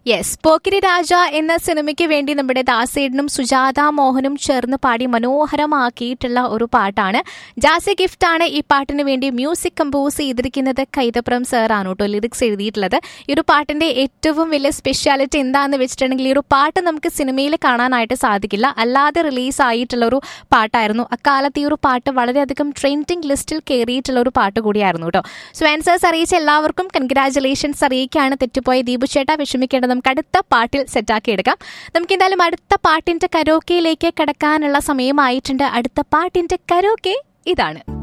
Yes, Pokkiri രാജ എന്ന സിനിമയ്ക്ക് വേണ്ടി നമ്മുടെ ദാസേടനും സുജാത മോഹനും ചേർന്ന് പാടി മനോഹരമാക്കിയിട്ടുള്ള ഒരു പാട്ടാണ്. ജാസി ഗിഫ്റ്റ് ആണ് ഈ പാട്ടിന് വേണ്ടി മ്യൂസിക് കമ്പോസ് ചെയ്തിരിക്കുന്നത്. കൈതപ്രം സാർ ആണ് കേട്ടോ ലിറിക്സ് എഴുതിയിട്ടുള്ളത്. ഈ ഒരു പാട്ടിന്റെ ഏറ്റവും വലിയ സ്പെഷ്യാലിറ്റി എന്താണെന്ന് വെച്ചിട്ടുണ്ടെങ്കിൽ ഈ ഒരു പാട്ട് നമുക്ക് സിനിമയിൽ കാണാനായിട്ട് സാധിക്കില്ല, അല്ലാതെ റിലീസ് ആയിട്ടുള്ള ഒരു പാട്ടായിരുന്നു. അക്കാലത്ത് ഈ ഒരു പാട്ട് വളരെയധികം ട്രെൻഡിങ് ലിസ്റ്റിൽ കയറിയിട്ടുള്ള ഒരു പാട്ട് കൂടിയായിരുന്നു കേട്ടോ. സോ ആൻസേഴ്സ് അറിയിച്ച എല്ലാവർക്കും കൺഗ്രാറ്റുലേഷൻസ് അറിയിക്കുകയാണ്. തെറ്റുപോയ ദീപു ചേട്ടാ വിഷമിക്കേണ്ട, നമുക്ക് അടുത്ത പാട്ടിൽ സെറ്റാക്കി എടുക്കാം. നമുക്ക് എന്തായാലും അടുത്ത പാട്ടിന്റെ കരോക്കയിലേക്ക് കടക്കാനുള്ള സമയമായിട്ടുണ്ട്. അടുത്ത പാട്ടിന്റെ കരോക്കെ ഇതാണ്.